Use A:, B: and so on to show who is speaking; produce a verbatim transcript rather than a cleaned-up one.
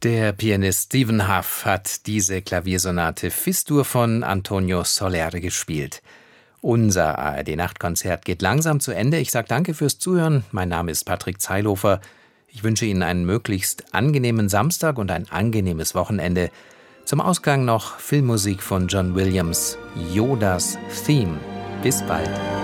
A: Der Pianist Stephen Hough hat diese Klaviersonate Fis-Dur von Antonio Soler gespielt. Unser A R D-Nachtkonzert geht langsam zu Ende. Ich sage danke fürs Zuhören. Mein Name ist Patrick Zeilhofer. Ich wünsche Ihnen einen möglichst angenehmen Samstag und ein angenehmes Wochenende. Zum Ausgang noch Filmmusik von John Williams, Yodas Theme. Bis bald.